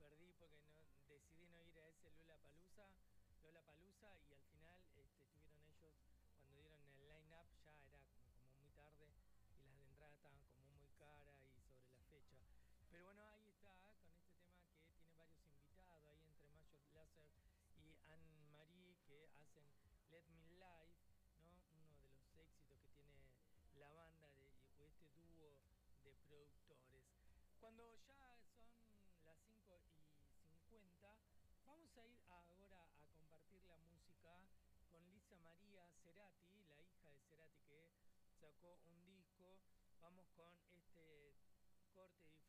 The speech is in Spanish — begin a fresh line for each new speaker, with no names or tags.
perdí porque decidí no ir a ese Lollapalooza, y al final estuvieron ellos cuando dieron el line-up, ya era como muy tarde y las de entrada estaban como muy caras y sobre la fecha. Pero bueno, ahí está, con este tema que tiene varios invitados, ahí entre Major Lazer y Anne-Marie, que hacen Let Me Live, ¿no? Uno de los éxitos que tiene la banda o este dúo de productores. Cuando ya son las 5:50, vamos a ir ahora a compartir la música con Lisa María Cerati, la hija de Cerati, que sacó un disco. Vamos con este corte